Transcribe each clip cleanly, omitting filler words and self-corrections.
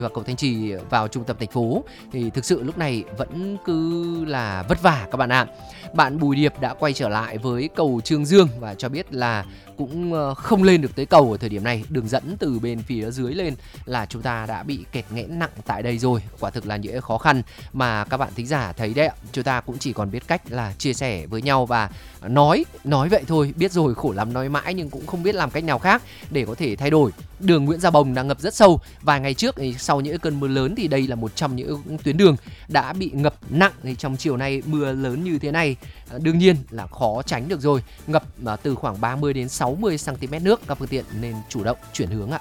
và cầu Thanh Trì vào trung tâm thành phố thì thực sự lúc này vẫn cứ là vất vả các bạn ạ. Bạn Bùi Điệp đã quay trở lại với cầu Chương Dương và cho biết là cũng không lên được tới cầu ở thời điểm này. Đường dẫn từ bên phía dưới lên là chúng ta đã bị kẹt nghẽn nặng tại đây rồi. Quả thực là những khó khăn mà các bạn thính giả thấy đấy ạ. Chúng ta cũng chỉ còn biết cách là chia sẻ với nhau và nói vậy thôi. Biết rồi, khổ lắm nói mãi nhưng cũng không biết làm cách nào khác để có thể thay đổi. Đường Nguyễn Gia Bồng đang ngập rất sâu. Vài ngày trước sau những cơn mưa lớn thì đây là một trong những tuyến đường đã bị ngập nặng. Trong chiều nay mưa lớn như thế này đương nhiên là khó tránh được rồi. Ngập từ khoảng 30 đến 60 cm nước, các phương tiện nên chủ động chuyển hướng ạ.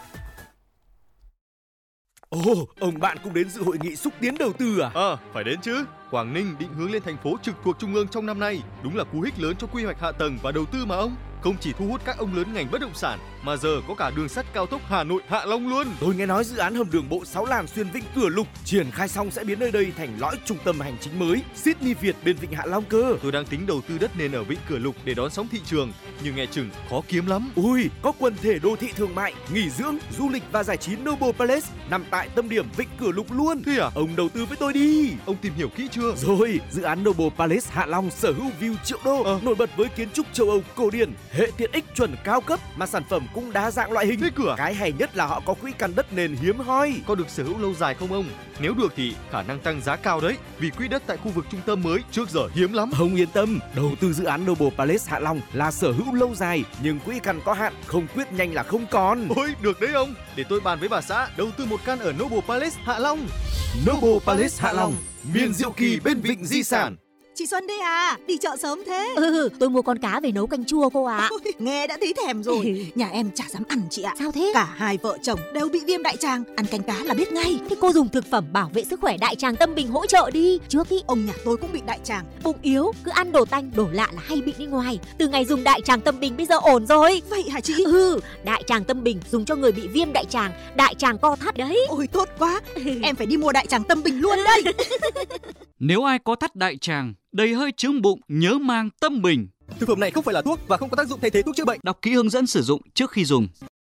Ồ, ông bạn cũng đến dự hội nghị xúc tiến đầu tư à? Phải đến chứ. Quảng Ninh định hướng lên thành phố trực thuộc trung ương trong năm nay, đúng là cú hích lớn cho quy hoạch hạ tầng và đầu tư mà ông. Không chỉ thu hút các ông lớn ngành bất động sản mà giờ có cả đường sắt cao tốc Hà Nội Hạ Long luôn. Tôi nghe nói dự án hầm đường bộ 6 làn xuyên Vịnh Cửa Lục triển khai xong sẽ biến nơi đây thành lõi trung tâm hành chính mới Sydney Việt bên Vịnh Hạ Long cơ. Tôi đang tính đầu tư đất nền ở Vịnh Cửa Lục để đón sóng thị trường, nhưng nghe chừng khó kiếm lắm. Ui, có quần thể đô thị thương mại, nghỉ dưỡng, du lịch và giải trí Noble Palace nằm tại tâm điểm Vịnh Cửa Lục luôn. Thế à? Ông đầu tư với tôi đi. Ông tìm hiểu kỹ chưa? Rồi, dự án Noble Palace Hạ Long sở hữu view triệu đô, nổi bật với kiến trúc châu Âu cổ điển, hệ tiện ích chuẩn cao cấp mà sản phẩm cũng đa dạng loại hình. Thế cửa. Cái hay nhất là họ có quỹ căn đất nền hiếm hoi. Có được sở hữu lâu dài không ông? Nếu được thì khả năng tăng giá cao đấy, vì quỹ đất tại khu vực trung tâm mới trước giờ hiếm lắm. Ông yên tâm, đầu tư dự án Noble Palace Hạ Long là sở hữu lâu dài, nhưng quỹ căn có hạn, không quyết nhanh là không còn. Ôi, được đấy ông. Để tôi bàn với bà xã đầu tư một căn ở Noble Palace Hạ Long. Noble Palace Hạ Long, miền diệu kỳ bên vịnh di sản. Chị Xuân đây à, đi chợ sớm thế? Tôi mua con cá về nấu canh chua cô ạ. Ôi, nghe đã thấy thèm rồi. Nhà em chả dám ăn chị ạ. Sao thế? Cả hai vợ chồng đều bị viêm đại tràng, ăn canh cá là biết ngay. Thế cô dùng thực phẩm bảo vệ sức khỏe đại tràng Tâm Bình hỗ trợ đi. Trước ý ông nhà tôi cũng bị đại tràng. Bụng yếu, cứ ăn đồ tanh, đồ lạ là hay bị đi ngoài. Từ ngày dùng đại tràng Tâm Bình bây giờ ổn rồi. Vậy hả chị? Đại tràng Tâm Bình dùng cho người bị viêm đại tràng, đại tràng co thắt đấy. Ôi tốt quá, em phải đi mua đại tràng Tâm Bình luôn đây. Nếu ai có thắt đại tràng, đầy hơi chướng bụng, nhớ mang Tâm Bình. Thực phẩm này không phải là thuốc và không có tác dụng thay thế thuốc chữa bệnh. Đọc kỹ hướng dẫn sử dụng trước khi dùng.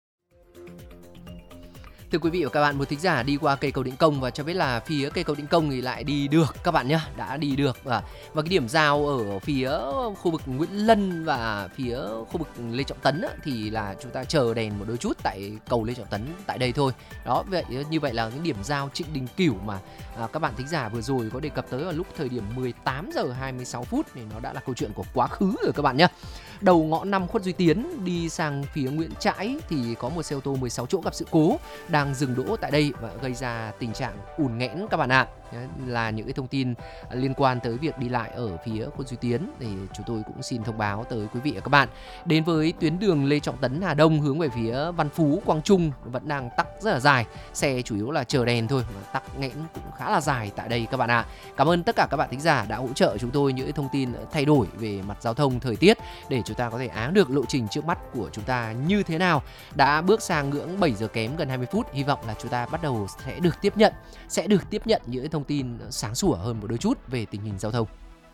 Thưa quý vị và các bạn, một thính giả đi qua cây cầu Định Công và cho biết là phía cây cầu Định Công thì lại đi được các bạn nhé, đã đi được. Và cái điểm giao ở phía khu vực Nguyễn Lân và phía khu vực Lê Trọng Tấn thì là chúng ta chờ đèn một đôi chút tại cầu Lê Trọng Tấn tại đây thôi. Đó, như vậy là cái điểm giao Trịnh Đình Cửu mà các bạn thính giả vừa rồi có đề cập tới vào lúc thời điểm 18 giờ 26 phút thì nó đã là câu chuyện của quá khứ rồi các bạn nhé. Đầu ngõ 5 Khuất Duy Tiến đi sang phía Nguyễn Trãi thì có một xe ô tô 16 chỗ gặp sự cố đang dừng đỗ tại đây và gây ra tình trạng ùn nghẽn các bạn ạ. Là những cái thông tin liên quan tới việc đi lại ở phía Khuất Duy Tiến thì chúng tôi cũng xin thông báo tới quý vị và các bạn. Đến với tuyến đường Lê Trọng Tấn Hà Đông hướng về phía Văn Phú Quang Trung vẫn đang tắc rất là dài, xe chủ yếu là chờ đèn thôi mà tắc nghẽn cũng khá là dài tại đây các bạn ạ. Cảm ơn tất cả các bạn thính giả đã hỗ trợ chúng tôi những thông tin thay đổi về mặt giao thông thời tiết để chúng ta có thể áng được lộ trình trước mắt của chúng ta như thế nào. Đã bước sang ngưỡng 7 giờ kém gần 20 phút, hy vọng là chúng ta bắt đầu sẽ được tiếp nhận những thông tin sáng sủa hơn một đôi chút về tình hình giao thông.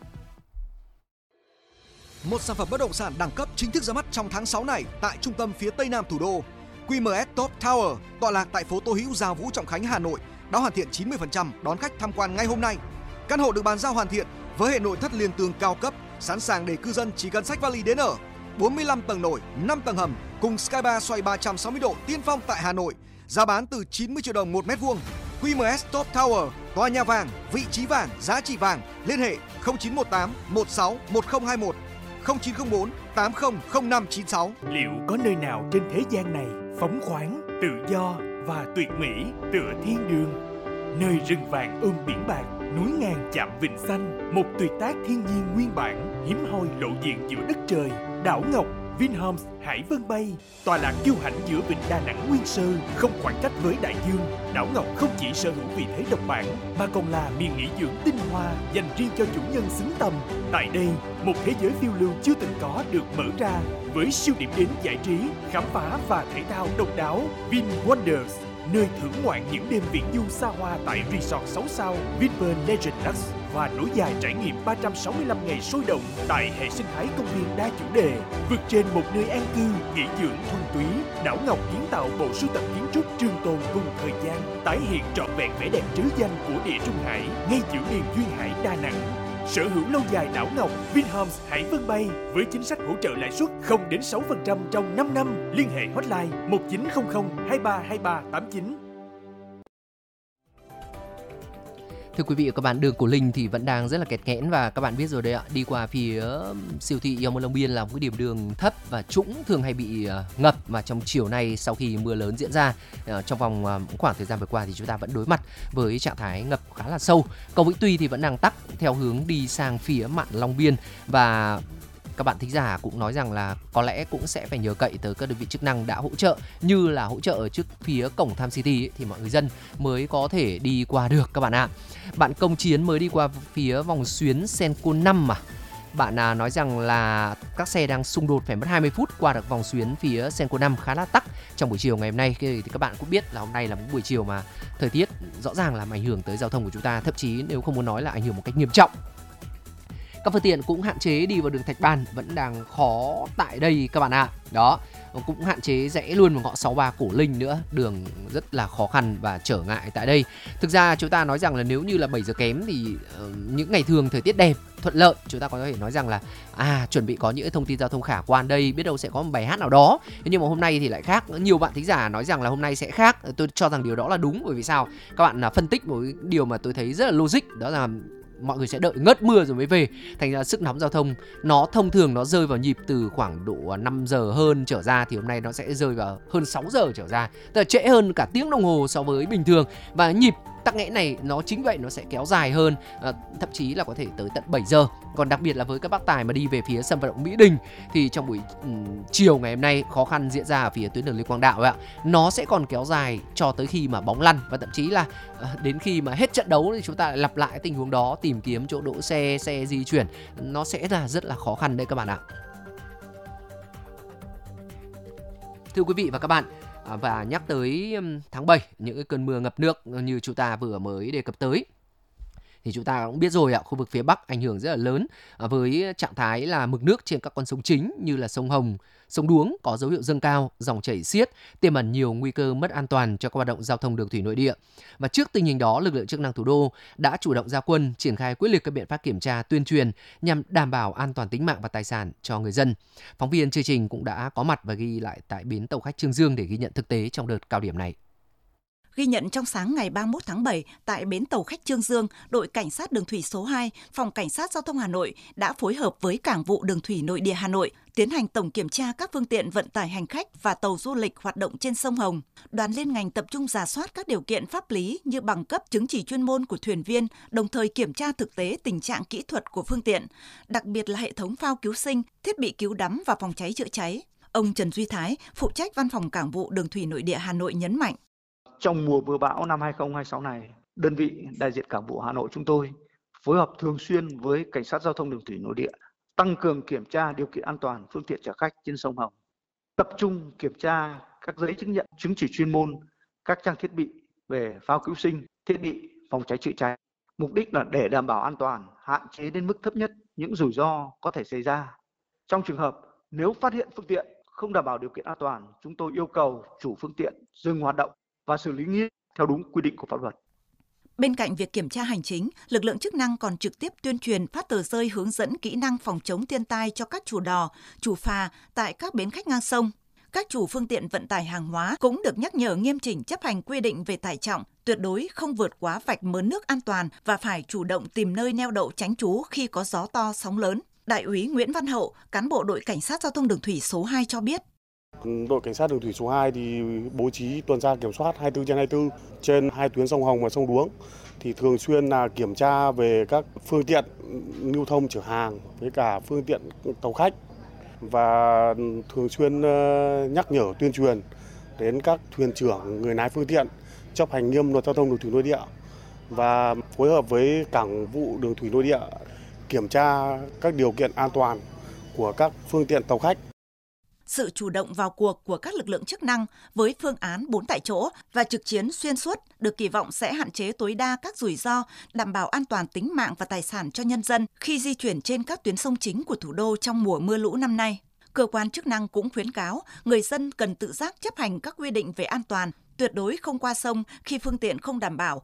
Một sản phẩm bất động sản đẳng cấp chính thức ra mắt trong tháng 6 này tại trung tâm phía tây nam thủ đô. QMS Top Tower tọa lạc tại phố Tô Hữu, Gia Vũ, Trọng Khánh, Hà Nội đã hoàn thiện 90%, đón khách tham quan ngay hôm nay. Căn hộ được bàn giao hoàn thiện với hệ nội thất liên tường cao cấp, sẵn sàng để cư dân chỉ cần xách vali đến ở. 45 tầng nổi, 5 tầng hầm cùng Sky Bar xoay 360 độ tiên phong tại Hà Nội. Giá bán từ 90 triệu đồng 1 mét vuông. QMS Top Tower, tòa nhà vàng, vị trí vàng, giá trị vàng. Liên hệ 0918 16 1021 0904 80 0596. Liệu có nơi nào trên thế gian này phóng khoáng, tự do và tuyệt mỹ tựa thiên đường? Nơi rừng vàng ôm biển bạc, núi ngàn chạm vịnh xanh, một tuyệt tác thiên nhiên nguyên bản, hiếm hoi lộ diện giữa đất trời. Đảo Ngọc Vinhomes Hải Vân Bay, tọa lạc kiêu hãnh giữa vịnh Đà Nẵng nguyên sơ, không khoảng cách với đại dương. Đảo Ngọc không chỉ sở hữu vị thế độc bản mà còn là miền nghỉ dưỡng tinh hoa dành riêng cho chủ nhân xứng tầm. Tại đây, một thế giới phiêu lưu chưa từng có được mở ra với siêu điểm đến giải trí, khám phá và thể thao độc đáo. Vin Wonders, nơi thưởng ngoạn những đêm viễn du xa hoa tại Resort 6 sao Vinpearl Legend Lux và nối dài trải nghiệm 365 ngày sôi động tại hệ sinh thái công viên đa chủ đề. Vượt trên một nơi an cư, nghỉ dưỡng thuần túy, Đảo Ngọc kiến tạo bộ sưu tập kiến trúc trường tồn cùng thời gian, tái hiện trọn vẹn vẻ đẹp trứ danh của Địa Trung Hải ngay giữa miền duyên hải Đà Nẵng. Sở hữu lâu dài Đảo Ngọc, Vinhomes Hải Vân Bay với chính sách hỗ trợ lãi suất 0 đến 6% trong 5 năm. Liên hệ hotline 1900 232389. Thưa quý vị và các bạn, đường Cổ Linh thì vẫn đang rất là kẹt nghẽn và các bạn biết rồi đấy ạ. Đi qua phía siêu thị Yong Long Biên là một cái điểm đường thấp và trũng thường hay bị ngập, và trong chiều nay sau khi mưa lớn diễn ra trong vòng khoảng thời gian vừa qua thì chúng ta vẫn đối mặt với trạng thái ngập khá là sâu. Cầu Vĩnh Tuy thì vẫn đang tắc theo hướng đi sang phía mạn Long Biên, và các bạn thính giả cũng nói rằng là có lẽ cũng sẽ phải nhờ cậy tới các đơn vị chức năng đã hỗ trợ, như là hỗ trợ ở trước phía cổng Tham City ấy, thì mọi người dân mới có thể đi qua được các bạn ạ. Bạn Công Chiến mới đi qua phía vòng xuyến Senco 5 mà. Bạn nói rằng là các xe đang xung đột phải mất 20 phút qua được vòng xuyến phía Senco 5 khá là tắc trong buổi chiều ngày hôm nay. Thì các bạn cũng biết là hôm nay là một buổi chiều mà thời tiết rõ ràng làm ảnh hưởng tới giao thông của chúng ta, thậm chí nếu không muốn nói là ảnh hưởng một cách nghiêm trọng. Các phương tiện cũng hạn chế đi vào đường Thạch Ban, vẫn đang khó tại đây các bạn ạ. Đó, cũng hạn chế rẽ luôn vào ngõ 63 Cổ Linh nữa, đường rất là khó khăn và trở ngại tại đây. Thực ra chúng ta nói rằng là nếu như là 7 giờ kém thì những ngày thường thời tiết đẹp, thuận lợi, chúng ta có thể nói rằng là chuẩn bị có những thông tin giao thông khả quan đây, biết đâu sẽ có một bài hát nào đó. Thế nhưng mà hôm nay thì lại khác. Nhiều bạn thính giả nói rằng là hôm nay sẽ khác. Tôi cho rằng điều đó là đúng, bởi vì sao? Các bạn phân tích một điều mà tôi thấy rất là logic, đó là mọi người sẽ đợi ngớt mưa rồi mới về. Thành ra sức nóng giao thông nó thông thường nó rơi vào nhịp từ khoảng độ 5 giờ hơn trở ra, thì hôm nay nó sẽ rơi vào hơn 6 giờ trở ra, tức là trễ hơn cả tiếng đồng hồ so với bình thường. Và nhịp tắc nghẽn này nó chính vậy nó sẽ kéo dài hơn, thậm chí là có thể tới tận 7 giờ. Còn đặc biệt là với các bác tài mà đi về phía sân vận động Mỹ Đình thì trong buổi chiều ngày hôm nay khó khăn diễn ra ở phía tuyến đường Lê Quang Đạo ạ. Nó sẽ còn kéo dài cho tới khi mà bóng lăn, và thậm chí là đến khi mà hết trận đấu thì chúng ta lại lặp lại tình huống đó, tìm kiếm chỗ đỗ xe di chuyển, nó sẽ là rất là khó khăn đây các bạn ạ. Thưa quý vị và các bạn, và nhắc tới tháng 7, những cái cơn mưa ngập nước như chúng ta vừa mới đề cập tới, thì chúng ta cũng biết rồi ạ, khu vực phía Bắc ảnh hưởng rất là lớn với trạng thái là mực nước trên các con sông chính như là sông Hồng, sông Đuống có dấu hiệu dâng cao, dòng chảy xiết, tiềm ẩn nhiều nguy cơ mất an toàn cho các hoạt động giao thông đường thủy nội địa. Và trước tình hình đó, lực lượng chức năng thủ đô đã chủ động ra quân, triển khai quyết liệt các biện pháp kiểm tra, tuyên truyền nhằm đảm bảo an toàn tính mạng và tài sản cho người dân. Phóng viên chương trình cũng đã có mặt và ghi lại tại bến tàu khách Chương Dương để ghi nhận thực tế trong đợt cao điểm này. Ghi nhận trong sáng ngày 31 tháng 7 tại bến tàu khách Chương Dương, đội cảnh sát đường thủy số 2, Phòng Cảnh sát Giao thông Hà Nội đã phối hợp với Cảng vụ Đường thủy Nội địa Hà Nội tiến hành tổng kiểm tra các phương tiện vận tải hành khách và tàu du lịch hoạt động trên sông Hồng. Đoàn liên ngành tập trung rà soát các điều kiện pháp lý như bằng cấp, chứng chỉ chuyên môn của thuyền viên, đồng thời kiểm tra thực tế tình trạng kỹ thuật của phương tiện, đặc biệt là hệ thống phao cứu sinh, thiết bị cứu đắm và phòng cháy chữa cháy. Ông Trần Duy Thái, phụ trách Văn phòng Cảng vụ Đường thủy Nội địa Hà Nội nhấn mạnh. Trong mùa mưa bão năm 2026 này, đơn vị đại diện Cảng vụ Hà Nội chúng tôi phối hợp thường xuyên với Cảnh sát Giao thông Đường thủy Nội địa, tăng cường kiểm tra điều kiện an toàn phương tiện chở khách trên sông Hồng, tập trung kiểm tra các giấy chứng nhận, chứng chỉ chuyên môn, các trang thiết bị về phao cứu sinh, thiết bị phòng cháy chữa cháy. Mục đích là để đảm bảo an toàn, hạn chế đến mức thấp nhất những rủi ro có thể xảy ra. Trong trường hợp nếu phát hiện phương tiện không đảm bảo điều kiện an toàn, chúng tôi yêu cầu chủ phương tiện dừng hoạt động và xử lý nghiêm theo đúng quy định của pháp luật. Bên cạnh việc kiểm tra hành chính, lực lượng chức năng còn trực tiếp tuyên truyền, phát tờ rơi hướng dẫn kỹ năng phòng chống thiên tai cho các chủ đò, chủ phà tại các bến khách ngang sông. Các chủ phương tiện vận tải hàng hóa cũng được nhắc nhở nghiêm chỉnh chấp hành quy định về tải trọng, tuyệt đối không vượt quá vạch mớn nước an toàn và phải chủ động tìm nơi neo đậu tránh trú khi có gió to, sóng lớn. Đại úy Nguyễn Văn Hậu, cán bộ đội Cảnh sát Giao thông Đường thủy số 2 cho biết. Đội Cảnh sát Đường thủy số 2 thì bố trí tuần tra kiểm soát 24/24 trên hai tuyến sông Hồng và sông Đuống, thì thường xuyên là kiểm tra về các phương tiện lưu thông chở hàng với cả phương tiện tàu khách, và thường xuyên nhắc nhở tuyên truyền đến các thuyền trưởng, người lái phương tiện chấp hành nghiêm luật giao thông đường thủy nội địa, và phối hợp với Cảng vụ Đường thủy Nội địa kiểm tra các điều kiện an toàn của các phương tiện tàu khách. Sự chủ động vào cuộc của các lực lượng chức năng với phương án 4 tại chỗ và trực chiến xuyên suốt được kỳ vọng sẽ hạn chế tối đa các rủi ro, đảm bảo an toàn tính mạng và tài sản cho nhân dân khi di chuyển trên các tuyến sông chính của thủ đô trong mùa mưa lũ năm nay. Cơ quan chức năng cũng khuyến cáo người dân cần tự giác chấp hành các quy định về an toàn, tuyệt đối không qua sông khi phương tiện không đảm bảo